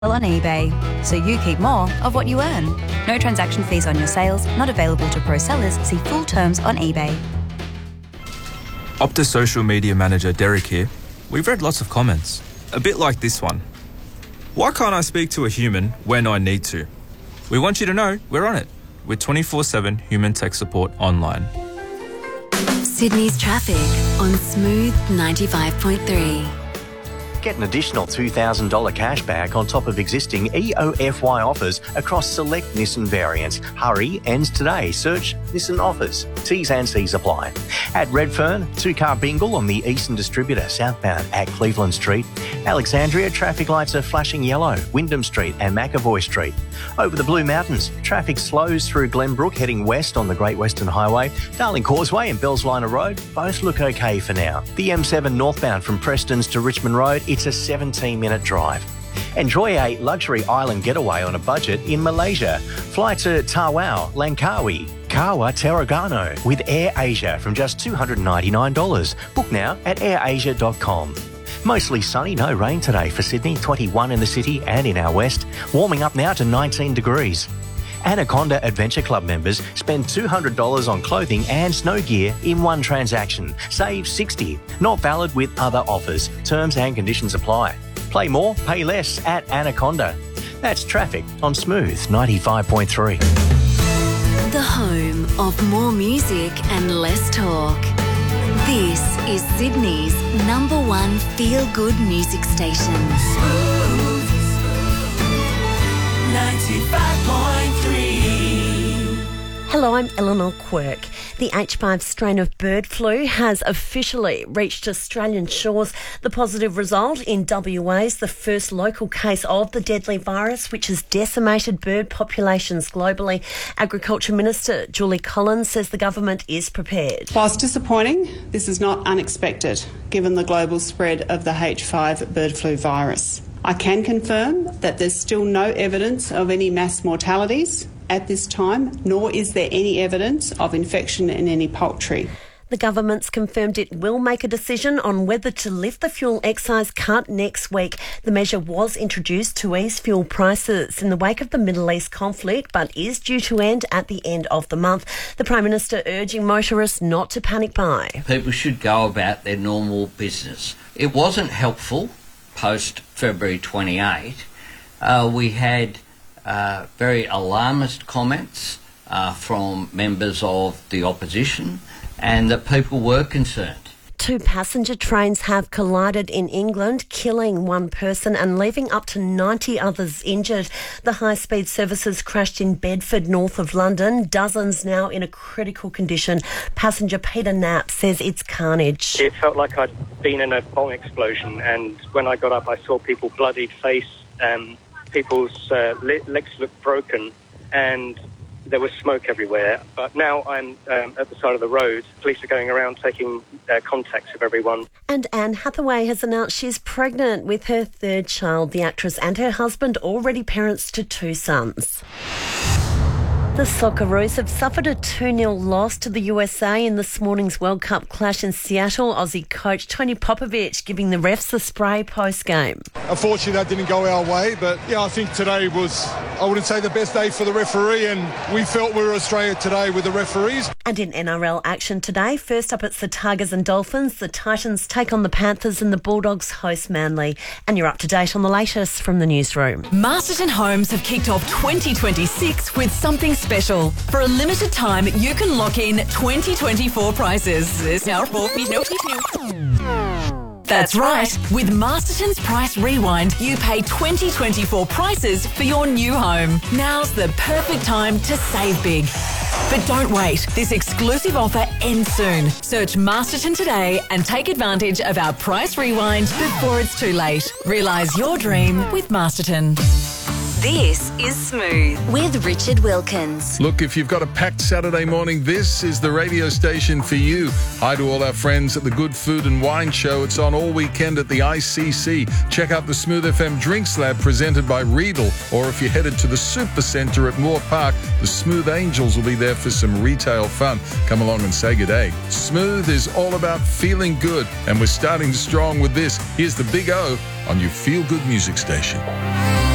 on eBay, so you keep more of what you earn. No transaction fees on your sales, not available to pro sellers. See full terms on eBay. Optus social media manager Derek here. We've read lots of comments, a bit like this one. Why can't I speak to a human when I need to? We want you to know we're on it with 24/7 human tech support online. Sydney's traffic on Smooth 95.3. Get an additional $2,000 cashback on top of existing EOFY offers across select Nissan variants. Hurry, ends today. Search Nissan offers. T's and C's apply. At Redfern, two-car bingle on the Eastern Distributor southbound at Cleveland Street. Alexandria, traffic lights are flashing yellow. Wyndham Street and McAvoy Street. Over the Blue Mountains, traffic slows through Glenbrook heading west on the Great Western Highway. Darling Causeway and Bellsliner Road both look okay for now. The M7 northbound from Prestons to Richmond Road, it's a 17-minute drive. Enjoy a luxury island getaway on a budget in Malaysia. Fly to Tawau, Langkawi, Kawa, Terengganu with AirAsia from just $299. Book now at airasia.com. Mostly sunny, no rain today for Sydney, 21 in the city and in our west. Warming up now to 19 degrees. Anaconda Adventure Club members spend $200 on clothing and snow gear in one transaction. Save $60. Not valid with other offers. Terms and conditions apply. Play more, pay less at Anaconda. That's traffic on Smooth 95.3. The home of more music and less talk. This is Sydney's #1 feel-good music station. Smooth 95.3. Hello, I'm Eleanor Quirk. The H5 strain of bird flu has officially reached Australian shores. The positive result in WA is the first local case of the deadly virus, which has decimated bird populations globally. Agriculture Minister Julie Collins says the government is prepared. Whilst disappointing, this is not unexpected, given the global spread of the H5 bird flu virus. I can confirm that there's still no evidence of any mass mortalities at this time, nor is there any evidence of infection in any poultry. The government's confirmed it will make a decision on whether to lift the fuel excise cut next week. The measure was introduced to ease fuel prices in the wake of the Middle East conflict, but is due to end at the end of the month. The Prime Minister urging motorists not to panic buy. People should go about their normal business. It wasn't helpful post February 28. We had very alarmist comments from members of the opposition, and that people were concerned. 2 passenger trains have collided in England, killing 1 person and leaving up to 90 others injured. The high-speed services crashed in Bedford, north of London. Dozens now in a critical condition. Passenger Peter Knapp says it's carnage. It felt like I'd been in a bomb explosion, and when I got up I saw people bloodied face, people's legs looked broken, and there was smoke everywhere. But now I'm at the side of the road. Police are going around taking contacts of everyone. And Anne Hathaway has announced she's pregnant with her 3rd child. The actress and her husband already parents to 2 sons. The Socceroos have suffered a 2-0 loss to the USA in this morning's World Cup clash in Seattle. Aussie coach Tony Popovich giving the refs the spray post-game. Unfortunately, that didn't go our way, but I think today was, I wouldn't say the best day for the referee, and we felt we were Australia today with the referees. And in NRL action today, first up it's the Tigers and Dolphins. The Titans take on the Panthers and the Bulldogs host Manly. And you're up to date on the latest from the newsroom. Masterton Homes have kicked off 2026 with something special. For a limited time, you can lock in 2024 prices. That's right. With Masterton's Price Rewind, you pay 2024 prices for your new home. Now's the perfect time to save big. But don't wait. This exclusive offer ends soon. Search Masterton today and take advantage of our Price Rewind before it's too late. Realise your dream with Masterton. This is Smooth with Richard Wilkins. Look, if you've got a packed Saturday morning, this is the radio station for you. Hi to all our friends at the Good Food and Wine Show. It's on all weekend at the ICC. Check out the Smooth FM Drinks Lab presented by Riedel. Or if you're headed to the Super Centre at Moore Park, the Smooth Angels will be there for some retail fun. Come along and say good day. Smooth is all about feeling good, and we're starting strong with this. Here's the Big O on your feel-good music station.